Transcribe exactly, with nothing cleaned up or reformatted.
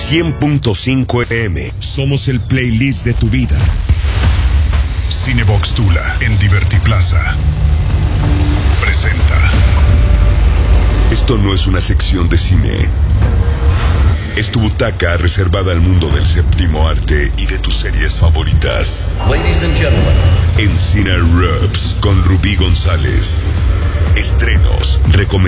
cien punto cinco F M. Somos el playlist de tu vida. Cinebox Tula en Divertiplaza presenta. Esto no es una sección de cine. Es tu butaca reservada al mundo del séptimo arte y de tus series favoritas. Ladies and gentlemen, en Cine Rubs con Rubí González. Estrenos, recomendaciones.